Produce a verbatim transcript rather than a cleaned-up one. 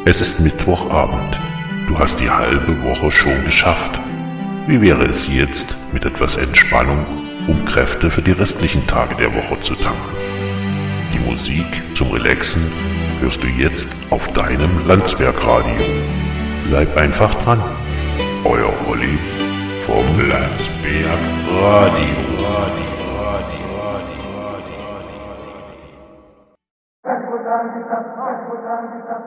Es ist Mittwochabend. Du hast die halbe Woche schon geschafft. Wie wäre es jetzt mit etwas Entspannung, um Kräfte für die restlichen Tage der Woche zu tanken? Die Musik zum Relaxen hörst du jetzt auf deinem Landsbergradio. Bleib einfach dran. Euer Olli vom Landsbergradio.